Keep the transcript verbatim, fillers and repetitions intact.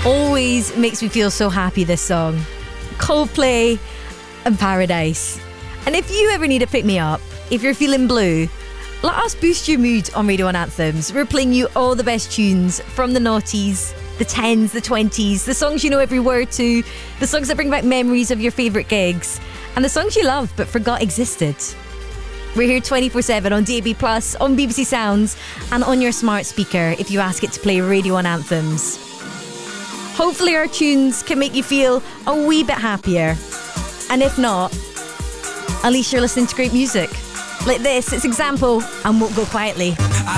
always makes me feel so happy, this song. Coldplay and Paradise. And if you ever need to pick me up, if you're feeling blue, let us boost your mood on Radio one Anthems. We're playing you all the best tunes from the noughties, the tens, the twenties, the songs you know every word to, the songs that bring back memories of your favourite gigs, and the songs you love but forgot existed. We're here twenty-four seven on D A B plus, on B B C Sounds, and on your smart speaker if you ask it to play Radio one Anthems. Hopefully our tunes can make you feel a wee bit happier. And if not, at least you're listening to great music. Like this, it's Example and Won't Go Quietly. I